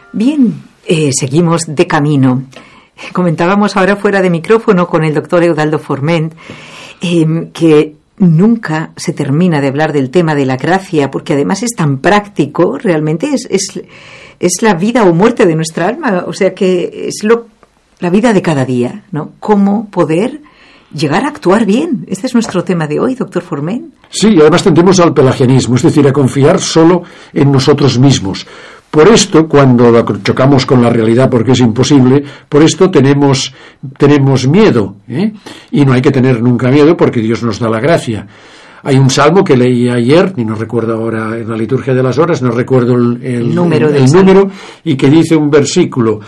Bien, seguimos de camino. Comentábamos ahora fuera de micrófono con el doctor Eudaldo Forment que nunca se termina de hablar del tema de la gracia, porque además es tan práctico, realmente es la vida o muerte de nuestra alma, o sea que es la vida de cada día, ¿no? Cómo poder llegar a actuar bien. Este es nuestro tema de hoy, doctor Forment. Sí, además tendemos al pelagianismo, es decir, a confiar solo en nosotros mismos. Por esto, cuando chocamos con la realidad, porque es imposible, por esto tenemos miedo, y no hay que tener nunca miedo porque Dios nos da la gracia. Hay un salmo que leí ayer, y no recuerdo ahora en la liturgia de las horas, no recuerdo el número, y que dice un versículo,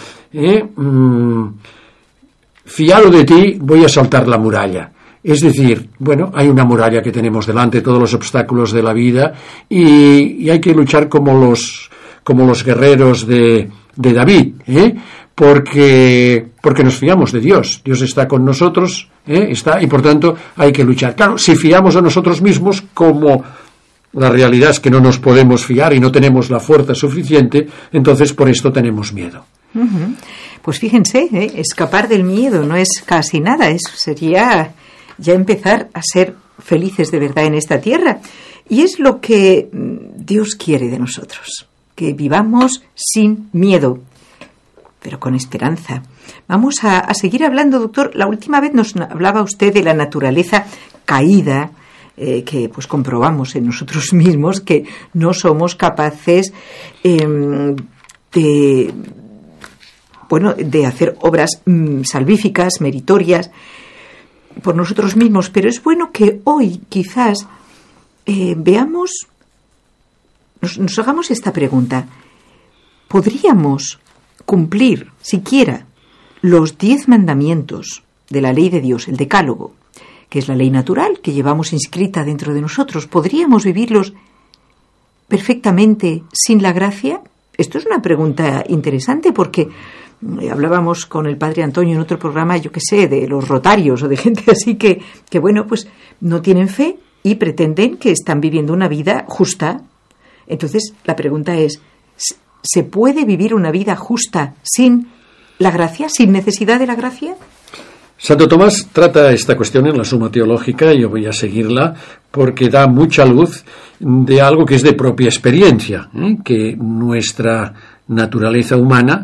fiado de ti, voy a saltar la muralla. Es decir, bueno, hay una muralla que tenemos delante, todos los obstáculos de la vida, y hay que luchar como los guerreros de David, porque nos fiamos de Dios. Dios está con nosotros, y por tanto hay que luchar. Claro, si fiamos a nosotros mismos, como la realidad es que no nos podemos fiar y no tenemos la fuerza suficiente, entonces por esto tenemos miedo. Uh-huh. Pues fíjense, escapar del miedo no es casi nada, eso sería ya empezar a ser felices de verdad en esta tierra. Y es lo que Dios quiere de nosotros, que vivamos sin miedo, pero con esperanza. Vamos a seguir hablando, doctor. La última vez nos hablaba usted de la naturaleza caída, que pues comprobamos en nosotros mismos que no somos capaces de hacer obras salvíficas, meritorias, por nosotros mismos. Pero es bueno que hoy quizás veamos, nos hagamos esta pregunta. ¿Podríamos cumplir siquiera los 10 mandamientos de la ley de Dios, el decálogo, que es la ley natural que llevamos inscrita dentro de nosotros? ¿Podríamos vivirlos perfectamente sin la gracia? Esto es una pregunta interesante porque hablábamos con el padre Antonio en otro programa, yo qué sé, de los rotarios o de gente así que bueno, pues no tienen fe y pretenden que están viviendo una vida justa. Entonces, la pregunta es, ¿se puede vivir una vida justa sin la gracia, sin necesidad de la gracia? Santo Tomás trata esta cuestión en la Suma Teológica, y yo voy a seguirla porque da mucha luz de algo que es de propia experiencia, que nuestra naturaleza humana,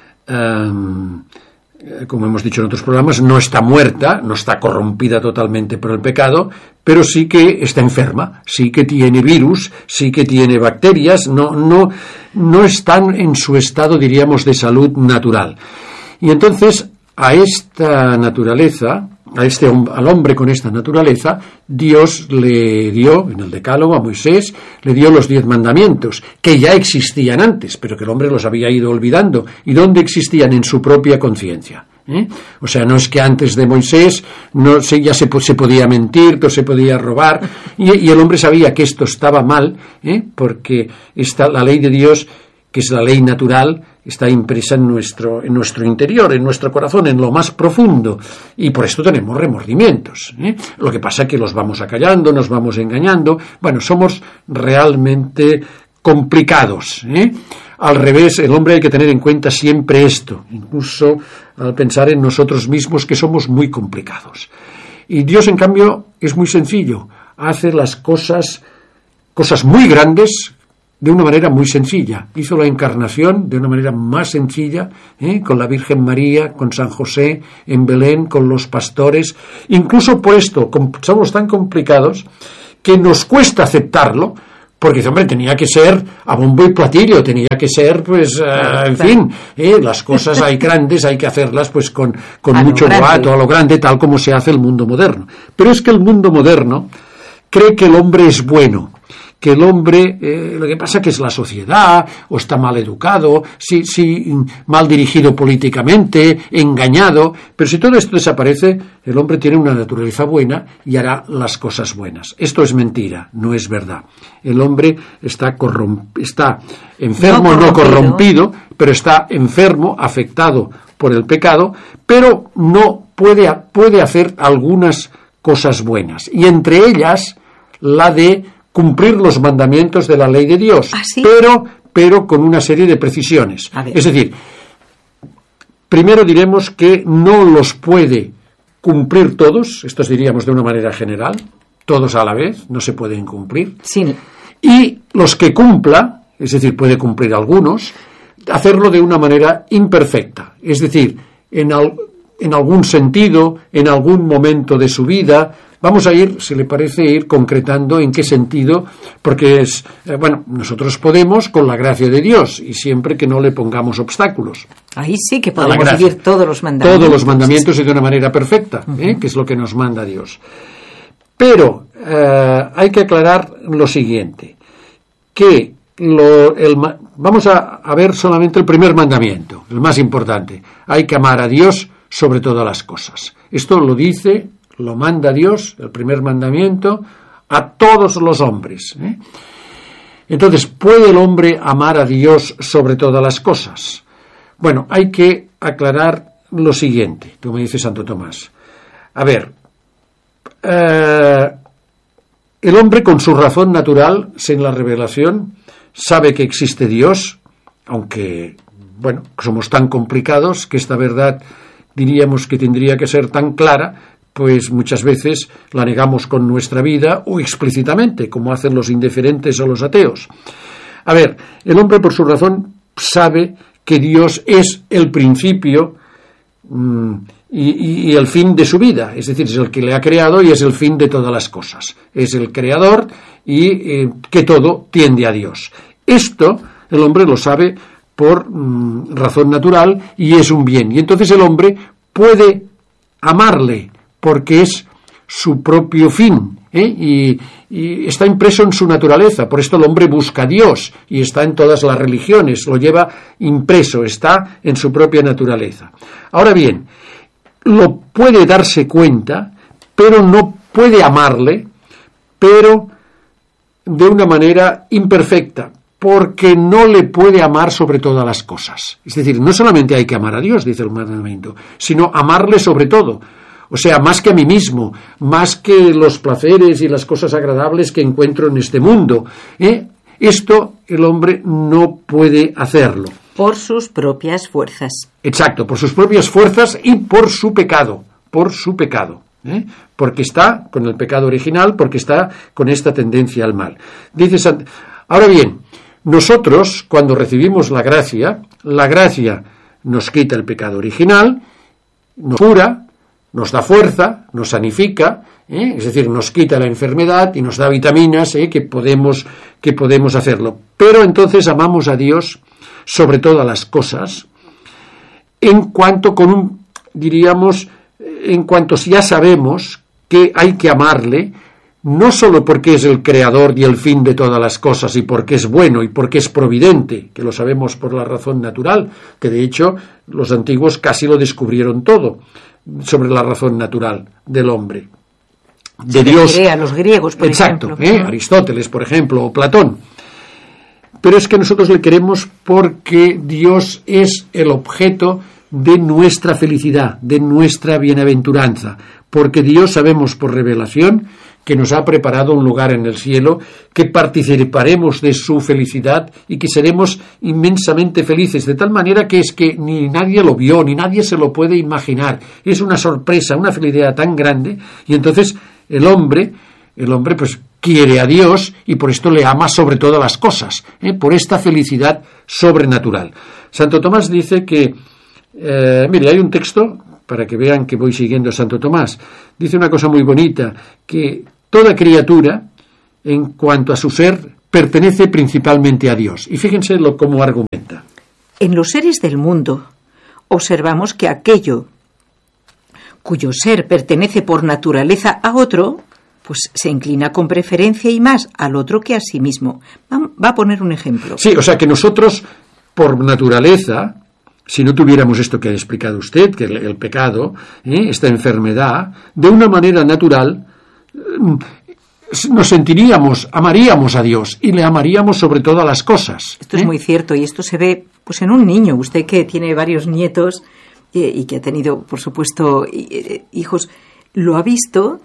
como hemos dicho en otros programas, no está muerta, no está corrompida totalmente por el pecado, pero sí que está enferma, sí que tiene virus, sí que tiene bacterias, no están en su estado, diríamos, de salud natural. Y entonces, a esta naturaleza, al hombre con esta naturaleza, Dios le dio, en el Decálogo a Moisés, le dio los 10 mandamientos, que ya existían antes, pero que el hombre los había ido olvidando. ¿Y dónde existían? En su propia conciencia. O sea, no es que antes de Moisés ya se podía mentir, no se podía robar, y el hombre sabía que esto estaba mal, porque la ley de Dios, que es la ley natural, está impresa en nuestro interior, en nuestro corazón, en lo más profundo, y por esto tenemos remordimientos. Lo que pasa es que los vamos acallando, nos vamos engañando. Bueno, somos realmente complicados. Al revés, el hombre hay que tener en cuenta siempre esto, incluso al pensar en nosotros mismos, que somos muy complicados. Y Dios, en cambio, es muy sencillo, hace las cosas muy grandes de una manera muy sencilla. Hizo la encarnación de una manera más sencilla, con la Virgen María, con San José, en Belén, con los pastores. Incluso por esto somos tan complicados que nos cuesta aceptarlo, porque, hombre, tenía que ser a bombo y platillo, tenía que ser, pues, en fin, las cosas hay grandes, hay que hacerlas, pues, con mucho boato, a lo grande, tal como se hace el mundo moderno. Pero es que el mundo moderno cree que el hombre es bueno, que el hombre, lo que pasa que es la sociedad, o está mal educado, mal dirigido políticamente, engañado, pero si todo esto desaparece, el hombre tiene una naturaleza buena y hará las cosas buenas. Esto es mentira, no es verdad. El hombre está enfermo, no corrompido, pero está enfermo, afectado por el pecado, pero no puede hacer algunas cosas buenas, y entre ellas la de cumplir los mandamientos de la ley de Dios. ¿Ah, sí? pero con una serie de precisiones. Es decir, primero diremos que no los puede cumplir todos, estos diríamos de una manera general, todos a la vez, no se pueden cumplir. Sí. Y los que cumpla, es decir, puede cumplir algunos, hacerlo de una manera imperfecta, es decir, en algún sentido, en algún momento de su vida. Vamos a ir, si le parece, ir concretando en qué sentido, porque nosotros podemos con la gracia de Dios y siempre que no le pongamos obstáculos. Ahí sí que podemos vivir todos los mandamientos. Todos los mandamientos y de una manera perfecta, que es lo que nos manda Dios. Pero hay que aclarar lo siguiente, que vamos a ver solamente el primer mandamiento, el más importante. Hay que amar a Dios sobre todas las cosas. Esto lo manda Dios, el primer mandamiento, a todos los hombres. Entonces, ¿puede el hombre amar a Dios sobre todas las cosas? Bueno, hay que aclarar lo siguiente, como dice Santo Tomás. A ver, el hombre con su razón natural, sin la revelación, sabe que existe Dios, aunque, somos tan complicados que esta verdad diríamos que tendría que ser tan clara, pues muchas veces la negamos con nuestra vida o explícitamente, como hacen los indiferentes o los ateos. A ver, el hombre por su razón sabe que Dios es el principio y el fin de su vida, es decir, es el que le ha creado y es el fin de todas las cosas. Es el creador y que todo tiende a Dios. Esto el hombre lo sabe por razón natural y es un bien. Y entonces el hombre puede amarle porque es su propio fin, y está impreso en su naturaleza. Por esto el hombre busca a Dios y está en todas las religiones, lo lleva impreso, está en su propia naturaleza. Ahora bien, lo puede darse cuenta, pero no puede amarle, pero de una manera imperfecta, porque no le puede amar sobre todas las cosas. Es decir, no solamente hay que amar a Dios, dice el mandamiento, sino amarle sobre todo. O sea, más que a mí mismo, más que los placeres y las cosas agradables que encuentro en este mundo. Esto el hombre no puede hacerlo. Por sus propias fuerzas. Exacto, por sus propias fuerzas y por su pecado. Porque está con el pecado original, porque está con esta tendencia al mal. Ahora bien, nosotros, cuando recibimos la gracia nos quita el pecado original, nos cura, nos da fuerza, nos sanifica, es decir, nos quita la enfermedad y nos da vitaminas, que podemos hacerlo. Pero entonces amamos a Dios sobre todas las cosas, en cuanto ya sabemos que hay que amarle, no solo porque es el creador y el fin de todas las cosas y porque es bueno y porque es providente, que lo sabemos por la razón natural, que de hecho los antiguos casi lo descubrieron todo sobre la razón natural del hombre, de Dios. A los griegos, por ejemplo. Aristóteles, por ejemplo, o Platón. Pero es que nosotros le queremos porque Dios es el objeto de nuestra felicidad, de nuestra bienaventuranza, porque Dios, sabemos por revelación, que nos ha preparado un lugar en el cielo, que participaremos de su felicidad y que seremos inmensamente felices, de tal manera que es que ni nadie lo vio, ni nadie se lo puede imaginar. Es una sorpresa, una felicidad tan grande, y entonces el hombre pues quiere a Dios y por esto le ama sobre todas las cosas, por esta felicidad sobrenatural. Santo Tomás dice que, mire, hay un texto, para que vean que voy siguiendo a Santo Tomás, dice una cosa muy bonita, que toda criatura, en cuanto a su ser, pertenece principalmente a Dios. Y fíjense cómo argumenta. En los seres del mundo observamos que aquello cuyo ser pertenece por naturaleza a otro, pues se inclina con preferencia y más al otro que a sí mismo. Va a poner un ejemplo. Sí, o sea que nosotros, por naturaleza, si no tuviéramos esto que ha explicado usted, que el pecado, esta enfermedad, de una manera natural, amaríamos a Dios y le amaríamos sobre todas las cosas. Esto es muy cierto, y esto se ve pues en un niño. Usted que tiene varios nietos y que ha tenido, por supuesto, hijos, los ha visto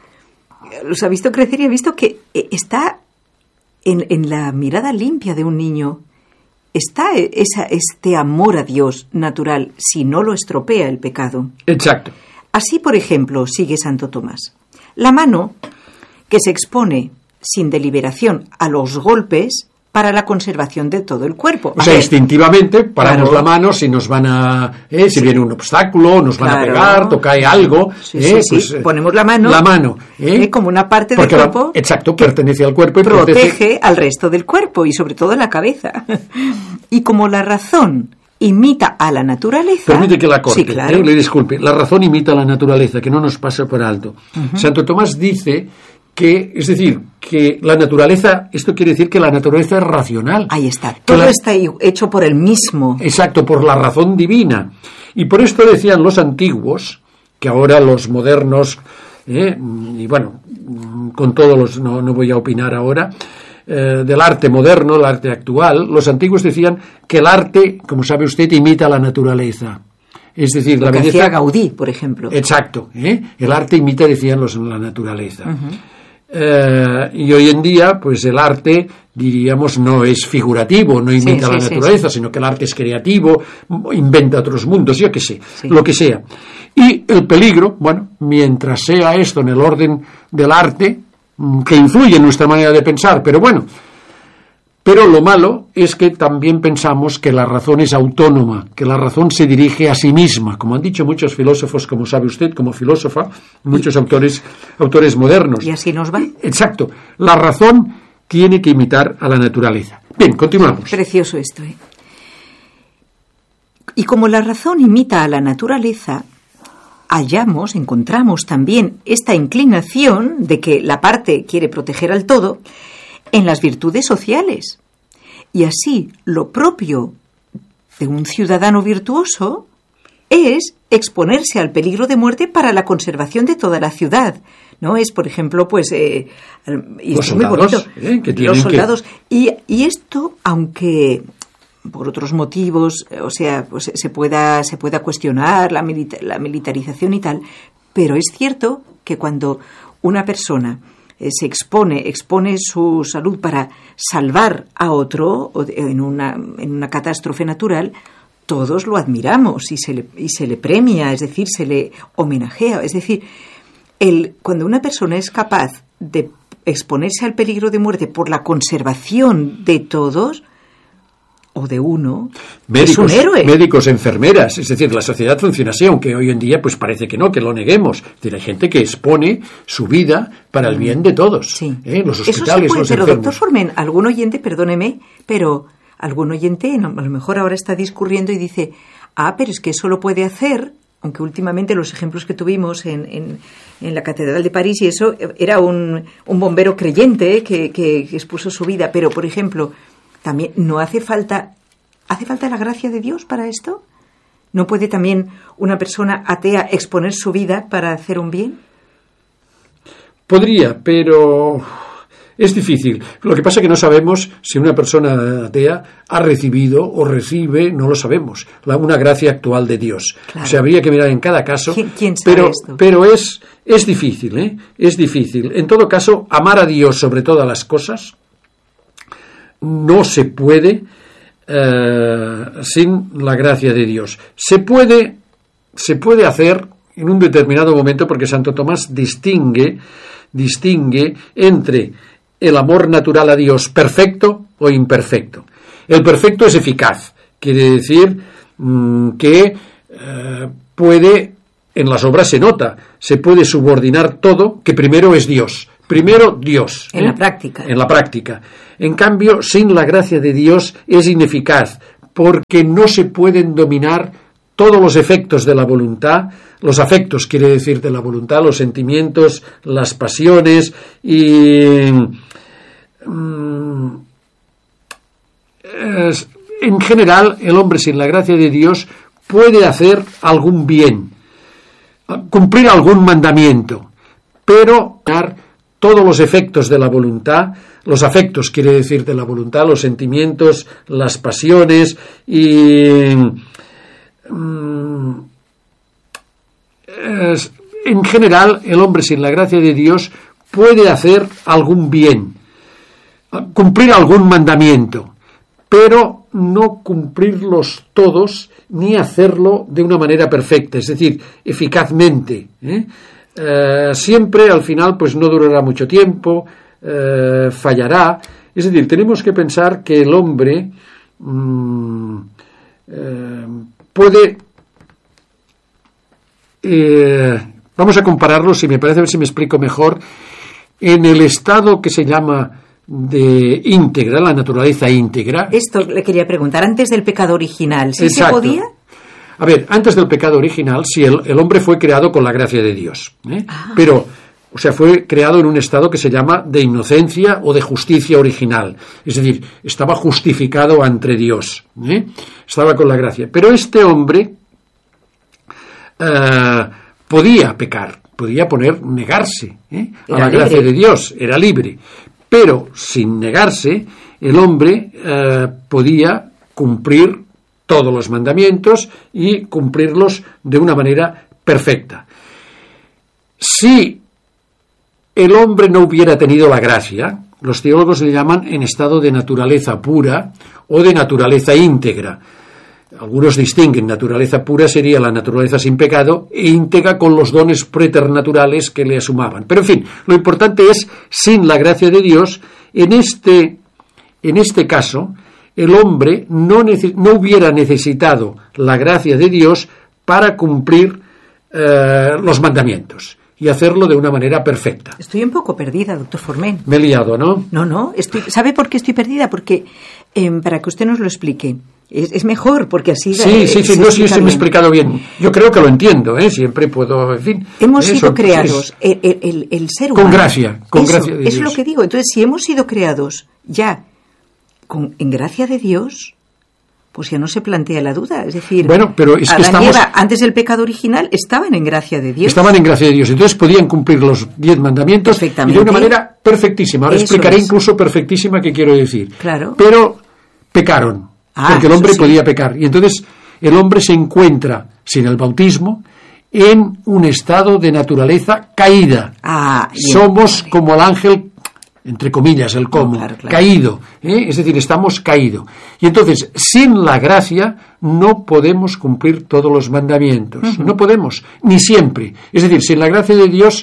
crecer y ha visto que está en la mirada limpia de un niño. está este amor a Dios natural si no lo estropea el pecado. Exacto. Así, por ejemplo, sigue Santo Tomás. La mano que se expone sin deliberación a los golpes para la conservación de todo el cuerpo. O sea, instintivamente paramos la mano si nos van a... si sí. viene un obstáculo, nos van a pegar, cae algo. Sí, pues, ponemos la mano como una parte del cuerpo. Exacto, pertenece al cuerpo y protege al resto del cuerpo y sobre todo la cabeza. Y como la razón imita a la naturaleza... Permite que la corte, sí, claro. Le disculpe. La razón imita a la naturaleza, que no nos pasa por alto. Santo Tomás dice es decir, que la naturaleza, esto quiere decir que la naturaleza es racional. Ahí está, todo está hecho por el mismo. Exacto, por la razón divina. Y por esto decían los antiguos, que ahora los modernos, y bueno, con todos no voy a opinar ahora, del arte moderno, el arte actual, los antiguos decían que el arte, como sabe usted, imita a la naturaleza. Es decir, la belleza... hacía Gaudí, por ejemplo. Exacto, el arte imita, decían la naturaleza. Y hoy en día, pues el arte, diríamos, no es figurativo, no imita la naturaleza, sino que el arte es creativo, inventa otros mundos, yo qué sé, lo que sea. Y el peligro, bueno, mientras sea esto en el orden del arte, que influye en nuestra manera de pensar, pero bueno, pero lo malo es que también pensamos que la razón es autónoma, que la razón se dirige a sí misma, como han dicho muchos filósofos, como sabe usted, como filósofa, muchos autores modernos. Y así nos va. Exacto. La razón tiene que imitar a la naturaleza. Bien, continuamos. Precioso esto, ¿eh? Y como la razón imita a la naturaleza, encontramos también esta inclinación de que la parte quiere proteger al todo en las virtudes sociales. Y así, lo propio de un ciudadano virtuoso es exponerse al peligro de muerte para la conservación de toda la ciudad. ¿No? Es, por ejemplo, pues... los soldados, los soldados. Y esto, aunque por otros motivos, o sea, pues se pueda cuestionar la militarización y tal, pero es cierto que cuando una persona se expone su salud para salvar a otro en una catástrofe natural, todos lo admiramos y se le premia, es decir, se le homenajea. Es decir, cuando una persona es capaz de exponerse al peligro de muerte por la conservación de todos o de uno, médicos, es un héroe. Médicos, enfermeras, es decir, la sociedad funciona así, aunque hoy en día pues parece que no, que lo neguemos. Es decir, hay gente que expone su vida para el bien de todos. Sí. Los hospitales, los pero enfermos. Doctor Formen, algún oyente, perdóneme, pero algún oyente a lo mejor ahora está discurriendo y dice, pero es que eso lo puede hacer, aunque últimamente los ejemplos que tuvimos en la Catedral de París y eso, era un bombero creyente que expuso su vida, pero por ejemplo, también no hace falta la gracia de Dios para esto. ¿No puede también una persona atea exponer su vida para hacer un bien? Podría, pero es difícil. Lo que pasa es que no sabemos si una persona atea ha recibido o recibe, no lo sabemos, una gracia actual de Dios. Claro. O sea, habría que mirar en cada caso. ¿Quién sabe esto? Pero es difícil, ¿eh? Es difícil. En todo caso, amar a Dios sobre todas las cosas no se puede sin la gracia de Dios. Se puede hacer en un determinado momento, porque Santo Tomás distingue entre el amor natural a Dios perfecto o imperfecto. El perfecto es eficaz, quiere decir que puede, en las obras se nota, se puede subordinar todo, que primero es Dios. Primero Dios. En la práctica. En la práctica. En cambio, sin la gracia de Dios es ineficaz, porque no se pueden dominar todos los efectos de la voluntad, los afectos, quiere decir, de la voluntad, los sentimientos, las pasiones y... en general, el hombre sin la gracia de Dios puede hacer algún bien, cumplir algún mandamiento, pero todos los efectos de la voluntad, los afectos, quiere decir, de la voluntad, los sentimientos, las pasiones y... en general, el hombre sin la gracia de Dios puede hacer algún bien, cumplir algún mandamiento, pero no cumplirlos todos ni hacerlo de una manera perfecta, es decir, eficazmente. Siempre al final pues no durará mucho tiempo, fallará. Es decir, tenemos que pensar que el hombre puede... vamos a compararlo, si me parece, a ver si me explico mejor, en el estado que se llama de íntegra, la naturaleza íntegra. Esto le quería preguntar, antes del pecado original, ¿sí se podía? A ver, antes del pecado original, sí, el hombre fue creado con la gracia de Dios, pero, o sea, fue creado en un estado que se llama de inocencia o de justicia original, es decir, estaba justificado ante Dios, estaba con la gracia. Pero este hombre podía pecar, podía negarse a la gracia de Dios, era libre, pero sin negarse, el hombre podía cumplir todos los mandamientos y cumplirlos de una manera perfecta. Si el hombre no hubiera tenido la gracia, los teólogos le llaman en estado de naturaleza pura o de naturaleza íntegra. Algunos distinguen, naturaleza pura sería la naturaleza sin pecado e íntegra con los dones preternaturales que le asumaban. Pero en fin, lo importante es, sin la gracia de Dios, en este caso, el hombre no hubiera necesitado la gracia de Dios para cumplir los mandamientos y hacerlo de una manera perfecta. Estoy un poco perdida, doctor Forment. Me he liado, ¿no? No, ¿sabe por qué estoy perdida? Porque, para que usted nos lo explique, es mejor, porque así... Sí, me he explicado bien. Yo creo que lo entiendo, siempre puedo, en fin... Hemos sido creados, el ser humano... Con gracia de Dios. Es lo que digo. Entonces, si hemos sido creados ya en gracia de Dios, pues ya no se plantea la duda. Es decir, bueno, pero es que Adán y Eva, antes del pecado original, estaban en gracia de Dios. Estaban en gracia de Dios, entonces podían cumplir los 10 mandamientos y de una manera perfectísima. Ahora explicaré incluso perfectísima qué quiero decir. Claro. Pero pecaron, porque el hombre podía pecar. Y entonces el hombre se encuentra, sin el bautismo, en un estado de naturaleza caída. Somos como el ángel, entre comillas, el claro. Caído, es decir, estamos caídos. Y entonces, sin la gracia, no podemos cumplir todos los mandamientos. No podemos, ni siempre. Es decir, sin la gracia de Dios,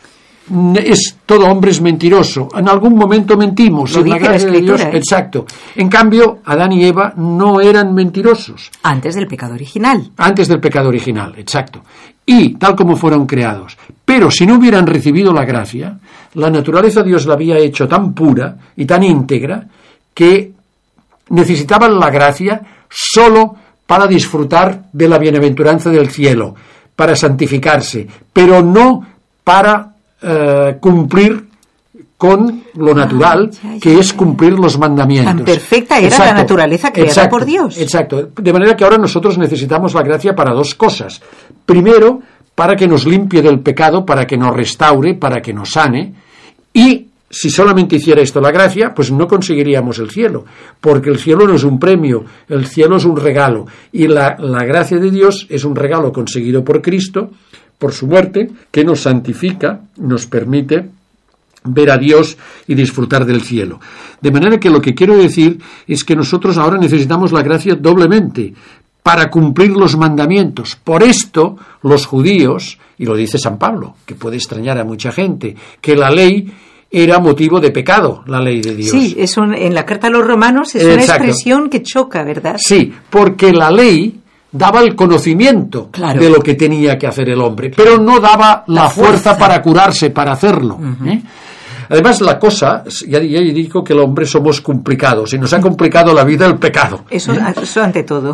todo hombre es mentiroso. En algún momento mentimos. Sin la gracia de Dios, exacto. En cambio, Adán y Eva no eran mentirosos. Antes del pecado original. Antes del pecado original, exacto. Y tal como fueron creados. Pero si no hubieran recibido la gracia, la naturaleza Dios la había hecho tan pura y tan íntegra que necesitaban la gracia solo para disfrutar de la bienaventuranza del cielo, para santificarse, pero no para cumplir con lo natural, que es cumplir los mandamientos. Tan perfecta era la naturaleza creada por Dios. Exacto. De manera que ahora nosotros necesitamos la gracia para dos cosas. Primero, para que nos limpie del pecado, para que nos restaure, para que nos sane. Y si solamente hiciera esto la gracia, pues no conseguiríamos el cielo, porque el cielo no es un premio, el cielo es un regalo. Y la gracia de Dios es un regalo conseguido por Cristo, por su muerte, que nos santifica, nos permite ver a Dios y disfrutar del cielo. De manera que lo que quiero decir es que nosotros ahora necesitamos la gracia doblemente para cumplir los mandamientos. Por esto los judíos, y lo dice San Pablo, que puede extrañar a mucha gente, que la ley era motivo de pecado, la ley de Dios. Sí, en la carta a los romanos es una expresión que choca, ¿verdad? Sí, porque la ley daba el conocimiento de lo que tenía que hacer el hombre, pero no daba la fuerza para curarse, para hacerlo. Además, la cosa, ya digo que el hombre somos complicados y nos ha complicado la vida el pecado. Eso ante todo.